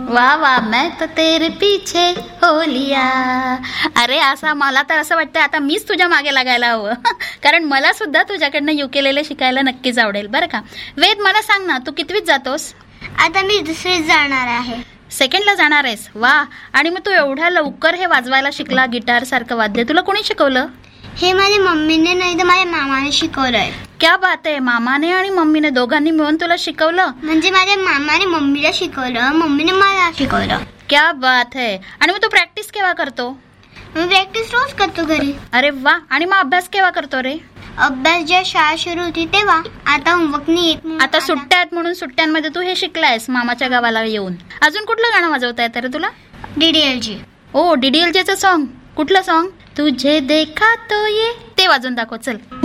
वा वा मैं तो तेरे पीछे हो लिया. अरे असा मला तर असं वाटतं आता मीच तुझ्या मागे लागायला हवं. कारण मला सुद्धा तुझ्याकडनं युकेलेले शिकायला नक्कीच आवडेल बरं का. वेद मला सांग ना, तू कितवीत जातोस? आता मी दुसरीत जाणार आहे. सेकंडला जाणार आहेस? वा. आणि मग तू एवढ्या लवकर हे वाजवायला शिकला, गिटार सारखं वाद्य तुला कोणी शिकवलं? हे माझ्या मम्मीने नाही तर माझ्या मामाने शिकवलंय. क्या बात आहे. मामाने आणि मम्मीने दोघांनी मिळून तुला शिकवलं? म्हणजे माझ्या मामाने मम्मीला शिकवलं, मम्मीने मला शिकवलं. क्या बात आहे. आणि मग तू प्रॅक्टिस केव्हा करतो? मी प्रॅक्टिस रोज करतो घरी. अरे वा. आणि मग अभ्यास केव्हा करतो रे? अभ्यास जेव्हा शाळा सुरू होती तेव्हा. आता होमवर्क नाही येत. आता सुट्ट्या आहेत म्हणून सुट्ट्यांमध्ये तू हे शिकलायस मामाच्या गावाला येऊन. अजून कुठलं गाणं वाजवता येतं रे तुला? DDLJ. ओ DDLJचं सॉन्ग. कुठलं सॉन्ग? तुझे देखा तो ये ते वाजून दाखव चल.